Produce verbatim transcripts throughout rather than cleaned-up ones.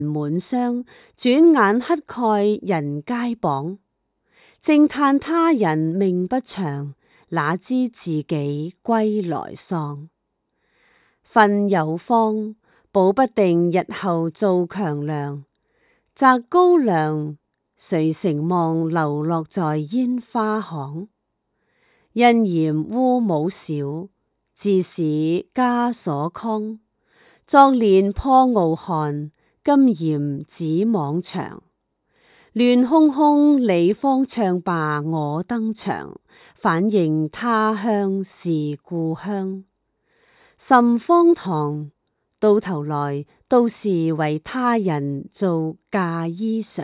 滿霜，轉眼乞丐人皆綁。正嘆他人命不長，哪知自己歸來喪。瞓有方，保不定日後做強梁。擇高粱，誰成望流落在煙花巷。因嫌烏帽少，致使枷鎖鏗。昨年破蘆寒，今嫌紫網長。亂哄哄，你方唱罷我登場，反認他鄉是故鄉。甚荒唐，到頭來都是為他人做嫁衣裳。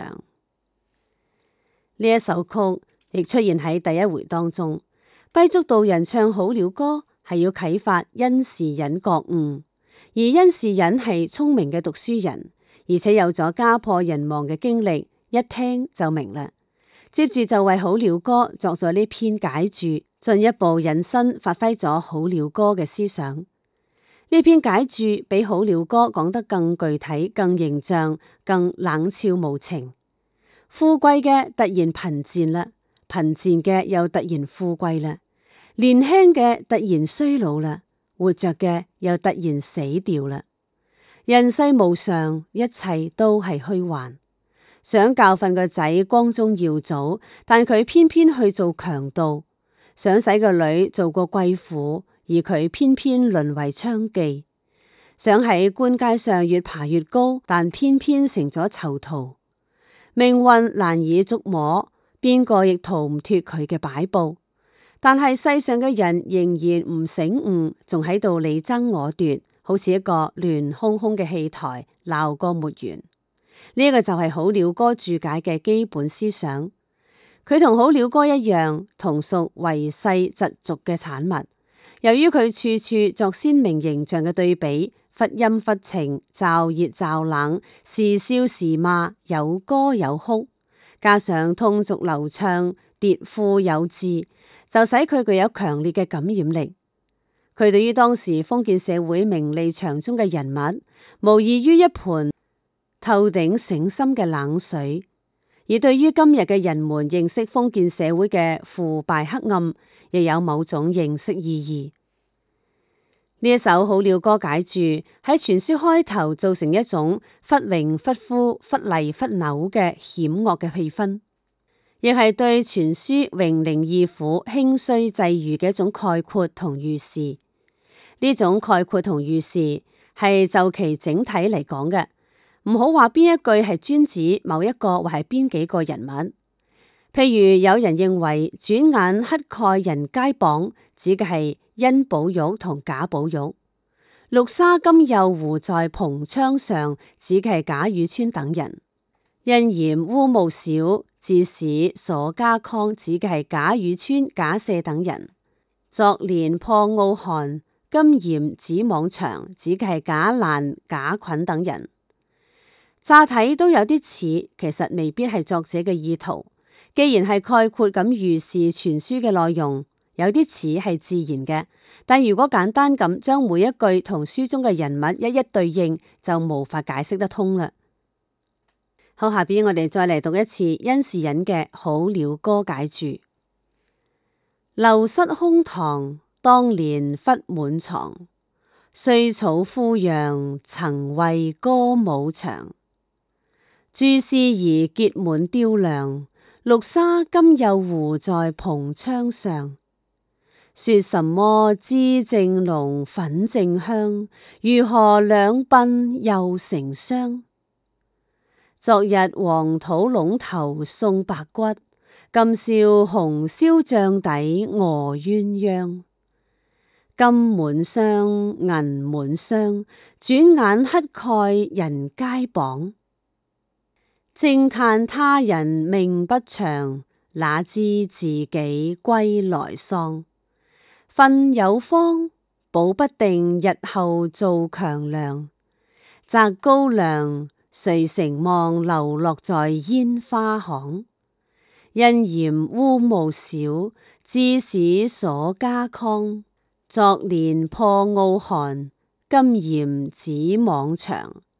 呢一首曲亦出現喺第一回當中，跛足道人唱好了歌，係要啟發甄士隱覺悟，而甄士隱係聰明嘅讀書人，而且有咗家破人亡嘅經歷，一聽就明啦。接住就為好了歌作咗呢篇解注，進一步引申發揮咗好了歌嘅思想。呢篇解注比好了歌講得更具體、更形象、更冷峭無情。富貴嘅突然貧賤啦，貧賤嘅又突然富貴啦，年輕嘅突然衰老啦，活着嘅又突然死掉啦。人世無常，一切都係虛幻。想教訓個仔光宗耀祖，但佢偏偏去做強盜；想使個女做個貴婦，而佢偏偏淪為娼妓；想喺官階上越爬越高，但偏偏成咗囚徒。命運難以捉摸，邊個亦逃唔脫佢嘅擺布。但係世上嘅人仍然唔醒悟，仲喺度你爭我奪，好似一個亂哄哄嘅戲台，鬧個沒完。呢一個就係好了歌注解嘅基本思想。佢同好了歌一樣，同屬遺世疾俗嘅產物。由於佢處處作鮮明形象嘅對比，忽陰忽晴，驟熱驟冷，時笑時罵，有歌有哭，加上通俗流暢，迭富有致，就使佢具有強烈嘅感染力。佢對於當時封建社會名利場中嘅人物，無異於一盆透頂醒心嘅冷水，而對於今日嘅人們認識封建社會嘅腐敗黑暗，亦有某種認識意義。呢一首好了歌解注喺傳書開頭造成一種忽榮忽枯、忽厲忽扭嘅險惡嘅氣氛，亦係對傳書榮寧易苦、興衰際遇嘅一種概括同預示。呢種概括同預示係就其整體嚟講嘅。唔好話邊一句係專指某一個或係邊幾個人物，譬如有人認為轉眼乞丐人皆綁，指嘅係甄寶玉同賈寶玉；綠紗今又糊在蓬窗上，指嘅係賈雨村等人；因嫌烏帽少，致使鎖枷鏗，指嘅係賈雨村、賈赦等人；昨年破蘆寒，今嫌紫網長，指嘅係賈蘭、賈袞等人。乍睇都有啲似，其實未必係作者嘅意圖。既然係概括咁預示傳書嘅內容，有啲似係自然嘅。但如果簡單咁將每一句同書中嘅人物一一對應，就無法解釋得通啦。好，下邊我哋再嚟讀一次甄士隱嘅好了歌解注。陋室空堂，當年忽滿床。歲草枯楊，曾為歌舞場。朱絲兒結滿雕梁，綠紗今又糊在蓬窗上。說什麼脂正濃，粉正香，如何兩鬢又成霜？昨日黃土隴頭送白骨，今宵紅燒帳底臥鴛鴦。金滿箱，銀滿箱，轉眼乞丐人皆綁。正嘆他人命不長，哪知自己歸來喪。瞓有方，保不定日後做強梁。擇高粱，誰成望流落在煙花巷。因嫌烏帽少，致使鎖枷鏗。昨年破蘆寒，今嫌紫網長。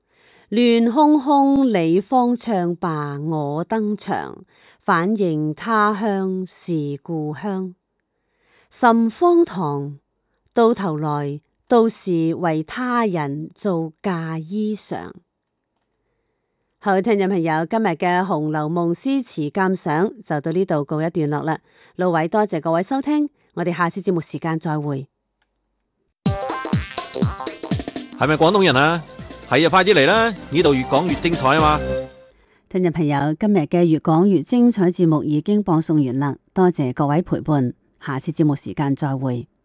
亂哄哄，你方唱罷我登場，反認他鄉是故鄉。甚荒唐，到頭來都是為他人做嫁衣裳。好，聽眾朋友，今日嘅《紅樓夢》詩詞鑑賞就到呢度告一段落啦。老偉多謝各位收聽，我哋下次節目時間再會。 係咪廣東人啊？係啊，快啲嚟啦！呢度越講越精彩啊嘛！ 聽眾朋友，今日嘅越講越精彩節目已經播送完啦，多謝各位陪伴，下次節目時間再會。